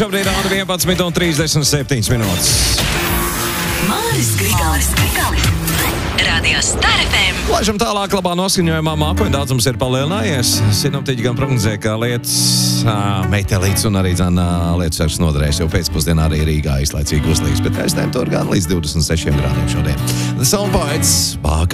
Šobrīd ir 11:37 minūtes. Māris Grigālis. Radio Star FM. Laižam tālāk, labā noskaņojumā mākoņu daudzums ir palielinājies. Sinoptiķi gan prognozē, ka lietas meteorīts un arī lietu sargs noderēs, jo pēcpusdienā arī Rīgā izlaicīgi uzlīs, bet gaisa temperatūra gan līdz 26 grādiem šodien. The Soundbites,